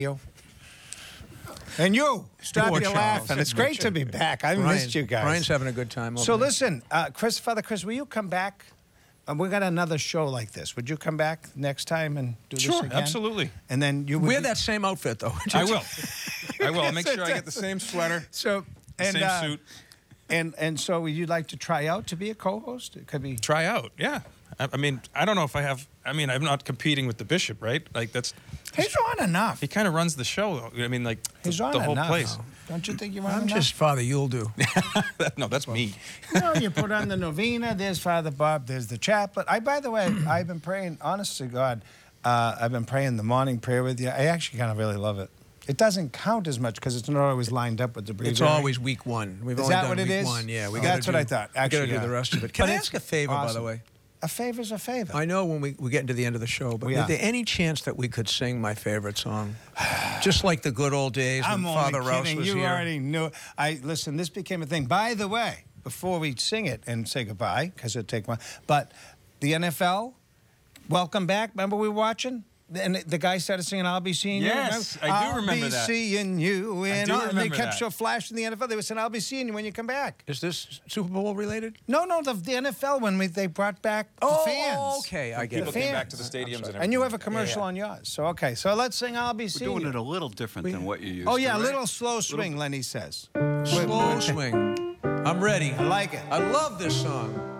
you. And you, stop Poor your Charles. laughing. It's great to be back. I missed you guys. Brian's having a good time. So listen, Father Chris, will you come back? We got another show like this. Would you come back next time and do this again? Sure, absolutely. And then you would wear that same outfit, though. I will. I will. I'll make sure I get the same sweater, same suit. And so would you like to try out to be a co-host? It could be. Try out, yeah. I mean, I don't know if I have. I mean, I'm not competing with the bishop, right? Like that's. He's on enough. He kind of runs the show. I mean, like He's the on whole enough. place. Don't you think you're on I'm enough? just Father You'll do. No, that's me. No, you put on the novena. There's Father Bob. There's the chaplet. By the way, I've been praying. Honest to God, I've been praying the morning prayer with you. I actually kind of really love it. It doesn't count as much because it's not always lined up with the breviary. It's always week one. We've Is only that done what it week is? one. Yeah, That's what I thought. We got to Actually, do the rest of it. Can But I it's ask a favor, by the awesome. way? A favor's a favor. I know when we get into the end of the show, but We is are. there any chance that we could sing my favorite song? Just like the good old days when I'm Father only Rouse kidding. was You here. already knew. Listen, this became a thing. By the way, before we sing it and say goodbye, because it'll take one, but the NFL, welcome back. Remember we were watching? And the guy started singing, I'll be seeing you. Yes, I do remember that. I'll be seeing you. And do they remember kept that. so flashing the NFL. They were saying, I'll be seeing you when you come back. Is this Super Bowl related? No, the NFL when they brought back the fans. Oh, okay. I get People it. came fans. back to the stadiums and everything. And you have a commercial on yours. So, okay. So let's sing I'll be We're seeing doing you. it a little different than what you used Oh, to, yeah, a right? little slow swing, Lenny says. Slow swing. I'm ready. I like it. I love this song.